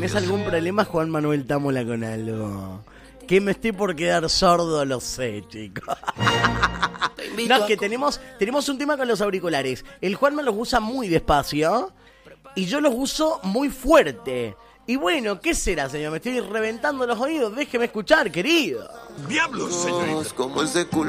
¿Tenés algún problema, Juan Manuel Tamola, con algo? Que me estoy por quedar sordo, lo sé, chicos. No, es que tenemos un tema con los auriculares. El Juan me los usa muy despacio y yo los uso muy fuerte. Y bueno, ¿qué será, señor? Me estoy reventando los oídos. Déjeme escuchar, querido. ¡Diablos, señorita! Como ese culo.